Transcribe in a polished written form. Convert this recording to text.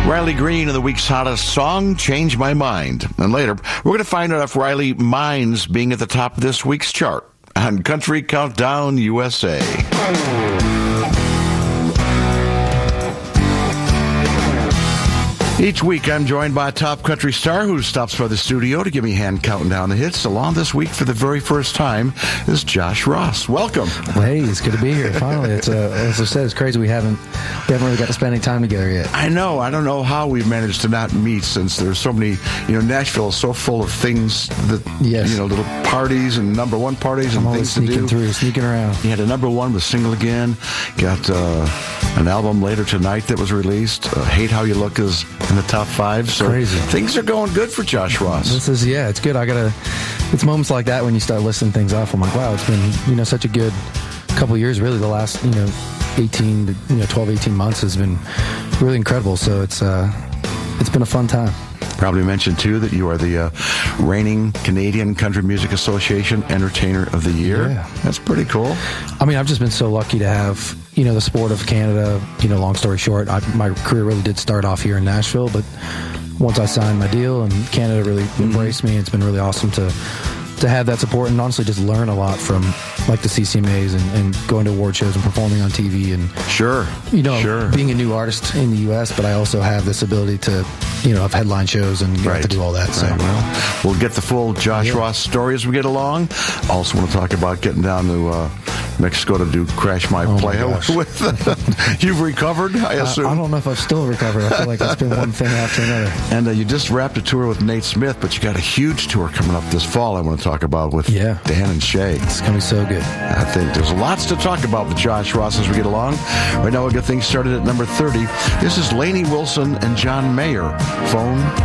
Riley Green and the week's hottest song, Change My Mind. And later, we're going to find out if Riley minds being at the top of this week's chart on Country Countdown USA. Each week, I'm joined by a top country star who stops by the studio to give me a hand counting down the hits. Along this week, for the very first time, is Josh Ross. Welcome. Hey, it's good to be here. Finally, it's as I said, it's crazy we haven't really got to spend any time together yet. I know. I don't know how we've managed to not meet since there's so many. Nashville is so full of things that little parties and number one parties and things to do. Sneaking around. You had a number one with Single Again. Got an album later tonight that was released. Hate How You Look is in the top 5. So crazy. Things are going good for Josh Ross. It's good. It's moments like that when you start listing things off. I'm like, wow, it's been, such a good couple of years, really. The last, 12, 18 months has been really incredible. So it's been a fun time. Probably mentioned, too, that you are the reigning Canadian Country Music Association Entertainer of the Year. Yeah. That's pretty cool. I mean, I've just been so lucky to have, the sport of Canada. Long story short, my career really did start off here in Nashville, but once I signed my deal and Canada really embraced me, it's been really awesome to have that support and honestly just learn a lot from like the CCMAs and going to award shows and performing on TV and sure being a new artist in the U.S. But I also have this ability to have headline shows and get to do all that. So well, we'll get the full Josh Ross story as we get along. Also want to talk about getting down to Mexico to do Crash My Playa with you've recovered, I assume. I don't know if I've still recovered. I feel like it's been one thing after another. And you just wrapped a tour with Nate Smith, but you got a huge tour coming up this fall I want to talk about with Dan and Shay. It's going to be so good. I think there's lots to talk about with Josh Ross as we get along. Right now we'll get things started at number 30. This is Lainey Wilson and John Mayer. Phone